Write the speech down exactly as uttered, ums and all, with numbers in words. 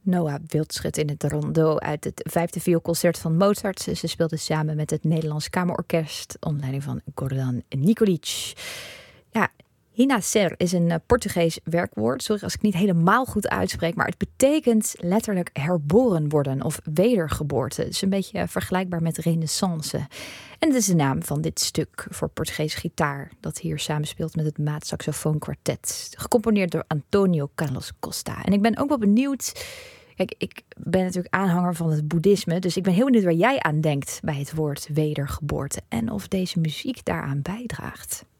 Noah Wildschut in het rondo uit het vijfde vioolconcert van Mozart. Ze speelde samen met het Nederlands Kamerorkest onder leiding van Gordon Nicolic. Ja, Renascer is een Portugees werkwoord. Sorry als ik het niet helemaal goed uitspreek, maar het betekent letterlijk herboren worden of wedergeboorte. Het is een beetje vergelijkbaar met renaissance. En het is de naam van dit stuk voor Portugees gitaar dat hier samenspeelt met het maatsaxofoonkwartet. Gecomponeerd door Antonio Carlos Costa. En ik ben ook wel benieuwd. Kijk, ik ben natuurlijk aanhanger van het boeddhisme, dus ik ben heel benieuwd waar jij aan denkt bij het woord wedergeboorte en of deze muziek daaraan bijdraagt.